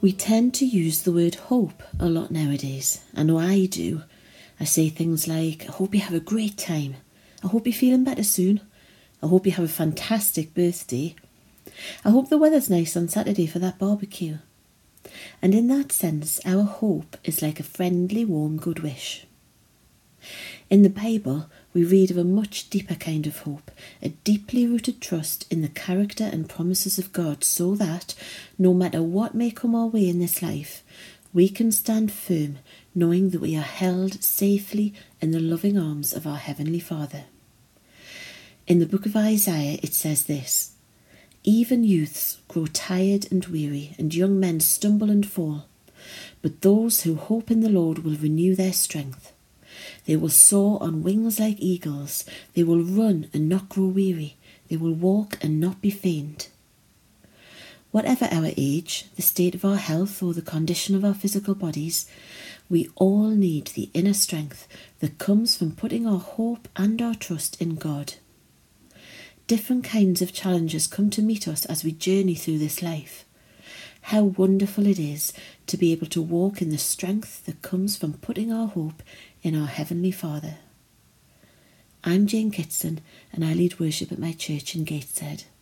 We tend to use the word hope a lot nowadays. I know I do. I say things like, I hope you have a great time. I hope you're feeling better soon. I hope you have a fantastic birthday. I hope the weather's nice on Saturday for that barbecue. And in that sense, our hope is like a friendly, warm good wish. In the Bible, we read of a much deeper kind of hope, a deeply rooted trust in the character and promises of God, so that, no matter what may come our way in this life, we can stand firm, knowing that we are held safely in the loving arms of our Heavenly Father. In the book of Isaiah, it says this, "Even youths grow tired and weary, and young men stumble and fall. But those who hope in the Lord will renew their strength. They will soar on wings like eagles. They will run and not grow weary. They will walk and not be faint." Whatever our age, the state of our health, or the condition of our physical bodies, we all need the inner strength that comes from putting our hope and our trust in God. Different kinds of challenges come to meet us as we journey through this life. How wonderful it is to be able to walk in the strength that comes from putting our hope in our Heavenly Father. I'm Jane Kitson, and I lead worship at my church in Gateshead.